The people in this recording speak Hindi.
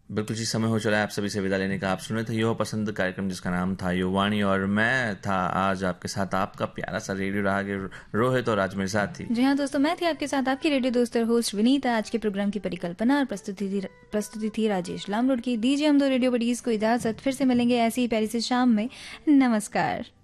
बिल्कुल जी, समय हो चला है आप सभी से विदा लेने का। आप सुने थे युवा पसंद कार्यक्रम जिसका नाम था युवावाणी, और मैं था आज आपके साथ आपका प्यारा सा रेडियो राग रोहित, और आज मेरे साथ थी। जी हाँ दोस्तों, मैं थी आपके साथ आपकी रेडियो दोस्त और होस्ट विनीता। आज के प्रोग्राम की परिकल्पना और प्रस्तुति थी राजेश लामरोड की। दीजिए हम दो रेडियो बडीज को इजाजत, फिर से मिलेंगे ऐसी ही प्यारी से शाम में। नमस्कार।